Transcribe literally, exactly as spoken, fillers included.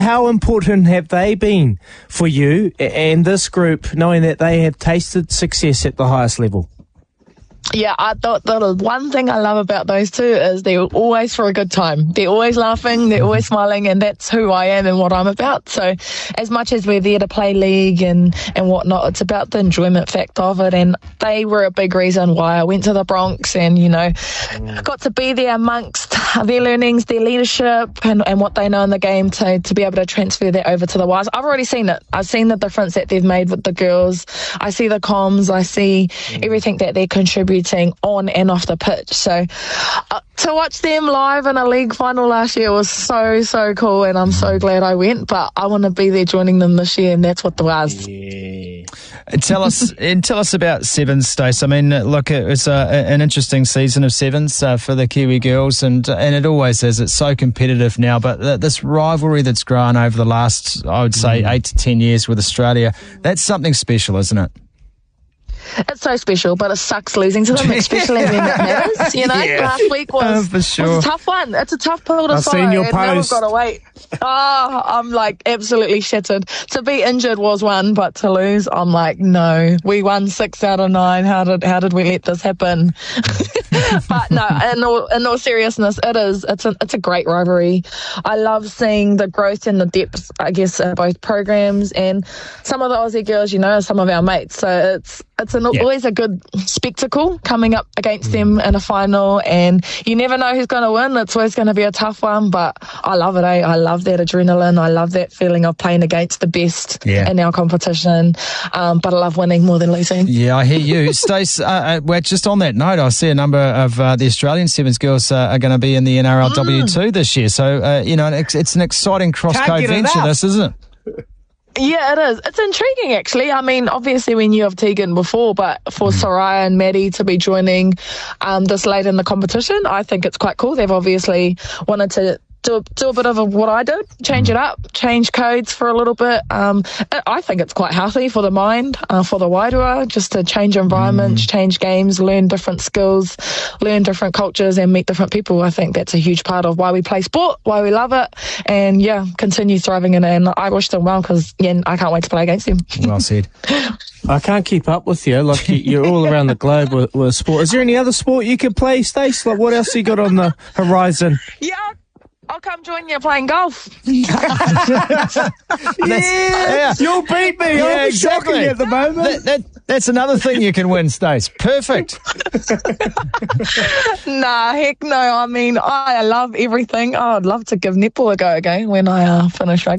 How important have they been for you and this group, knowing that they have tasted success at the highest level? Yeah, I thought the one thing I love about those two is they're always for a good time. They're always laughing, they're always smiling, and that's who I am and what I'm about. So as much as we're there to play league and, and whatnot, it's about the enjoyment factor of it. And they were a big reason why I went to the Bronx and, you know, mm. got to be there amongst their learnings, their leadership and, and what they know in the game to, to be able to transfer that over to the Wires. I've already seen it. I've seen the difference that they've made with the girls. I see the comms. I see mm. everything that they're contributing on and off the pitch. So uh, to watch them live in a league final last year was so, so cool, and I'm so glad I went, but I want to be there joining them this year, and that's what the was. Yeah. Tell us and tell us about Sevens, Stace. I mean, look, it was uh, an interesting season of Sevens uh, for the Kiwi girls, and and it always is. It's so competitive now, but th- this rivalry that's grown over the last, I would say, mm. eight to ten years with Australia, that's something special, isn't it? It's so special, but it sucks losing to them, especially when it matters. You know, yeah. last week was, oh, for sure. was a tough one. It's a tough pill to I've swallow. seen your and now we've post. got to wait. Oh, I'm like absolutely shattered. To be injured was one, but to lose, I'm like, no. We won six out of nine. How did how did we let this happen? But no, in all, in all seriousness, it is. It's a it's a great rivalry. I love seeing the growth and the depth, I guess, of both programs, and some of the Aussie girls, you know, are some of our mates. So it's it's an, yeah. always a good spectacle coming up against mm. them in a final, and you never know who's going to win. It's always going to be a tough one, but I love it. Eh? I love that adrenaline. I love that feeling of playing against the best yeah. in our competition. Um, but I love winning more than losing. Yeah, I hear you. Stace, uh, uh, well, just on that note, I see a number of uh, the Australian Sevens girls uh, are going to be in the N R L W two mm. this year. So, uh, you know, it's, it's an exciting cross-code venture, this, isn't it? Yeah, it is. It's intriguing, actually. I mean, obviously we knew of Tegan before, but for mm. Soraya and Maddie to be joining um, this late in the competition, I think it's quite cool. They've obviously wanted to do, do a bit of a, what I did, change it up, change codes for a little bit. Um, I think it's quite healthy for the mind, uh, for the Wairua, just to change environments, mm. change games, learn different skills, learn different cultures and meet different people. I think that's a huge part of why we play sport, why we love it, and yeah, continue thriving in it. And I wish them well because yeah, I can't wait to play against them. Well said. I can't keep up with you. Like you're all around the globe with, with sport. Is there any other sport you could play, Stace? Like what else you got on the horizon? Yeah. I'll come join you playing golf. Yes! Yeah. You'll beat me. Yeah, I'm exactly. shocking at the moment. That, that, that's another thing you can win, Stace. Perfect. Nah, heck no. I mean, I love everything. Oh, I'd love to give netball a go again when I uh, finish rugby.